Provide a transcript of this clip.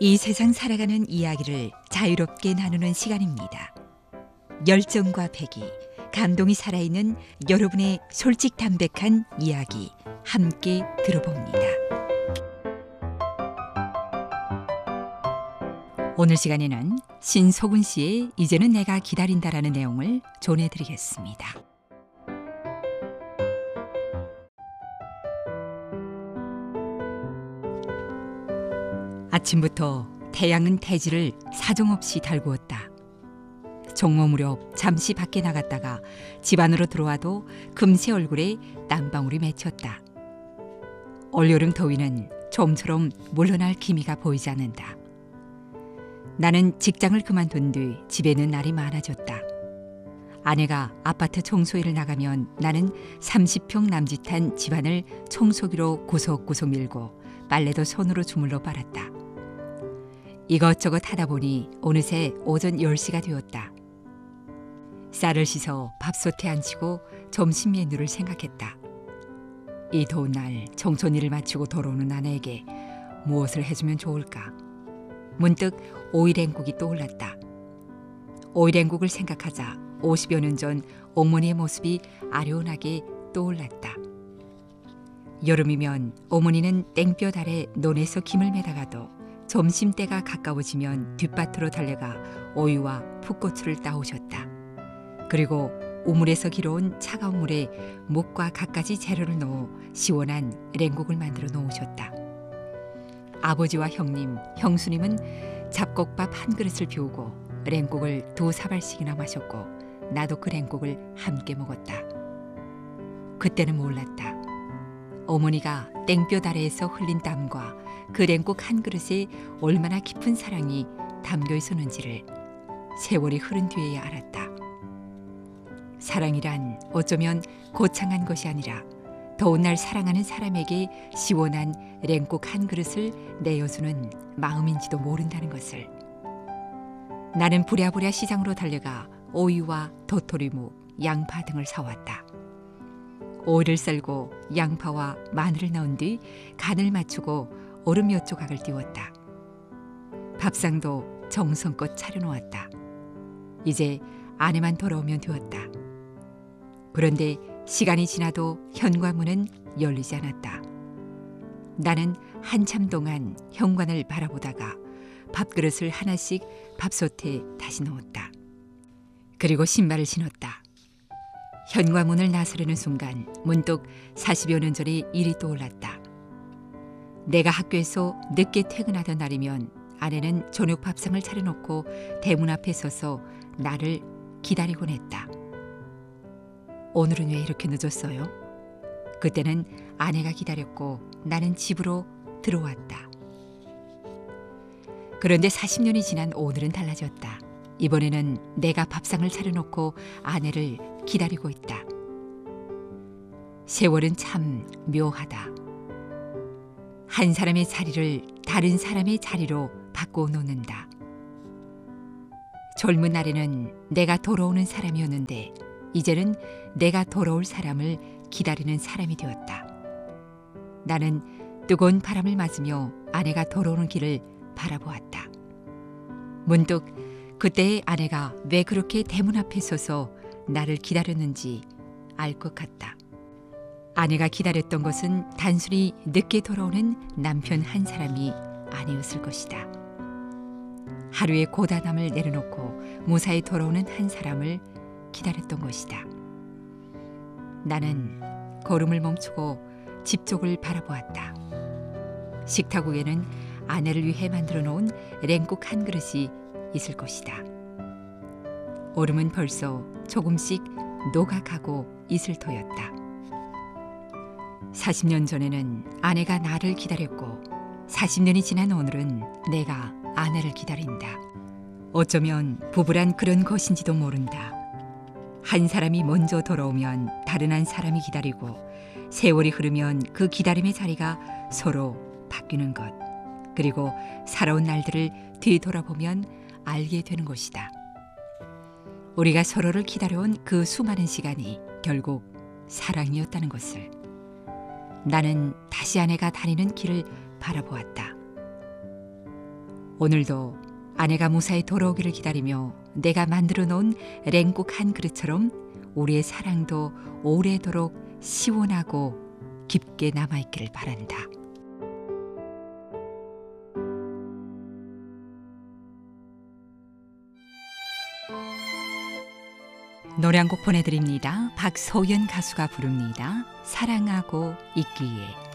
이 세상 살아가는 이야기를 자유롭게 나누는 시간입니다. 열정과 패기, 감동이 살아있는 여러분의 솔직 담백한 이야기 함께 들어봅니다. 오늘 시간에는 신소근 씨의 이제는 내가 기다린다라는 내용을 전해드리겠습니다. 아침부터 태양은 태지를 사정없이 달구었다. 종모 무렵 잠시 밖에 나갔다가 집 안으로 들어와도 금세 얼굴에 땀방울이 맺혔다. 올여름 더위는 좀처럼 물러날 기미가 보이지 않는다. 나는 직장을 그만둔 뒤 집에는 날이 많아졌다. 아내가 아파트 청소일을 나가면 나는 30평 남짓한 집안을 청소기로 구석구석 밀고 빨래도 손으로 주물러 빨았다. 이것저것 하다 보니 어느새 오전 10시가 되었다. 쌀을 씻어 밥솥에 앉히고 점심 메뉴를 생각했다. 이 더운 날 청소일을 마치고 돌아오는 아내에게 무엇을 해주면 좋을까? 문득 오이냉국이 떠올랐다. 오이냉국을 생각하자 50여 년 전 어머니의 모습이 아련하게 떠올랐다. 여름이면 어머니는 땡볕 아래 논에서 김을 매다가도 점심때가 가까워지면 뒷밭으로 달려가 오이와 풋고추를 따오셨다. 그리고 우물에서 길어온 차가운 물에 묵과 갖가지 재료를 넣어 시원한 냉국을 만들어 놓으셨다. 아버지와 형님, 형수님은 잡곡밥 한 그릇을 비우고 냉국을 2사발씩이나 마셨고 나도 그 냉국을 함께 먹었다. 그때는 몰랐다. 어머니가 땡볕 아래에서 흘린 땀과 그 냉국 한 그릇에 얼마나 깊은 사랑이 담겨 있었는지를 세월이 흐른 뒤에야 알았다. 사랑이란 어쩌면 거창한 것이 아니라 더운 날 사랑하는 사람에게 시원한 냉국 한 그릇을 내어주는 마음인지도 모른다는 것을. 나는 부랴부랴 시장으로 달려가 오이와 도토리묵, 양파 등을 사왔다. 오이를 썰고 양파와 마늘을 넣은 뒤 간을 맞추고 얼음 몇 조각을 띄웠다. 밥상도 정성껏 차려놓았다. 이제 아내만 돌아오면 되었다. 그런데 시간이 지나도 현관문은 열리지 않았다. 나는 한참 동안 현관을 바라보다가 밥그릇을 하나씩 밥솥에 다시 넣었다. 그리고 신발을 신었다. 현관문을 나서려는 순간 문득 40여 년 전의 일이 떠올랐다. 내가 학교에서 늦게 퇴근하던 날이면 아내는 저녁 밥상을 차려놓고 대문 앞에 서서 나를 기다리곤 했다. 오늘은 왜 이렇게 늦었어요? 그때는 아내가 기다렸고 나는 집으로 들어왔다. 그런데 40년이 지난 오늘은 달라졌다. 이번에는 내가 밥상을 차려놓고 아내를 기다리고 있다. 세월은 참 묘하다. 한 사람의 자리를 다른 사람의 자리로 바꿔 놓는다. 젊은 날에는 내가 돌아오는 사람이었는데 이제는 내가 돌아올 사람을 기다리는 사람이 되었다. 나는 뜨거운 바람을 맞으며 아내가 돌아오는 길을 바라보았다. 문득 그때의 아내가 왜 그렇게 대문 앞에 서서 나를 기다렸는지 알 것 같다. 아내가 기다렸던 것은 단순히 늦게 돌아오는 남편 한 사람이 아니었을 것이다. 하루의 고단함을 내려놓고 무사히 돌아오는 한 사람을 기다렸던 것이다. 나는 걸음을 멈추고 집 쪽을 바라보았다. 식탁 위에는 아내를 위해 만들어 놓은 냉국 한 그릇이 있을 것이다. 얼음은 벌써 조금씩 녹아가고 있을 터였다. 40년 전에는 아내가 나를 기다렸고 40년이 지난 오늘은 내가 아내를 기다린다. 어쩌면 부부란 그런 것인지도 모른다. 한 사람이 먼저 돌아오면 다른 한 사람이 기다리고 세월이 흐르면 그 기다림의 자리가 서로 바뀌는 것. 그리고 살아온 날들을 뒤돌아보면 알게 되는 것이다. 우리가 서로를 기다려온 그 수많은 시간이 결국 사랑이었다는 것을. 나는 다시 아내가 다니는 길을 바라보았다. 오늘도 아내가 무사히 돌아오기를 기다리며 내가 만들어 놓은 랭국 한 그릇처럼 우리의 사랑도 오래도록 시원하고 깊게 남아있기를 바란다. 노래 한 곡 보내드립니다. 박소연 가수가 부릅니다. 사랑하고 있기에.